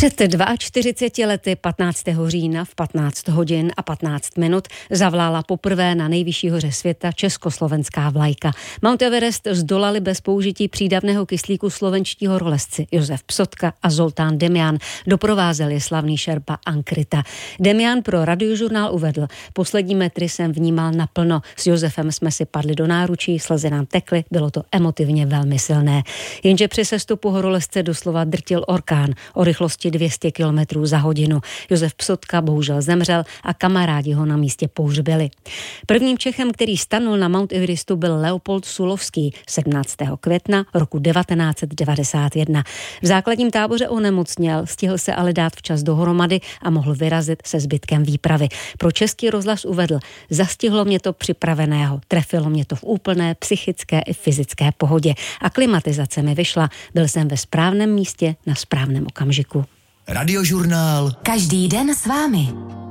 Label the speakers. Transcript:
Speaker 1: Před 42 lety 15. října v 15 hodin a 15 minut zavlála poprvé na nejvyšší hoře světa československá vlajka. Mount Everest zdolali bez použití přídavného kyslíku slovenští horolezci Josef Psotka a Zoltán Demian. Doprovázel je slavný šerpa Ankrita. Demian pro Radiožurnál uvedl: poslední metry jsem vnímal naplno. S Josefem jsme si padli do náručí, slzy nám tekly, bylo to emotivně velmi silné. Jenže při sestupu horolezce doslova drtil orkán o rychlosti 200 km za hodinu. Josef Psotka bohužel zemřel a kamarádi ho na místě pohřbili. Prvním Čechem, který stanul na Mount Everestu, byl Leopold Sulovský 17. května roku 1991. V základním táboře onemocněl, stihl se ale dát včas dohromady a mohl vyrazit se zbytkem výpravy. Pro Český rozhlas uvedl: zastihlo mě to připraveného, trefilo mě to v úplné psychické i fyzické pohodě. Aklimatizace mi vyšla, byl jsem ve správném místě na správném okamžiku.
Speaker 2: Radiožurnál.
Speaker 3: Každý den s vámi.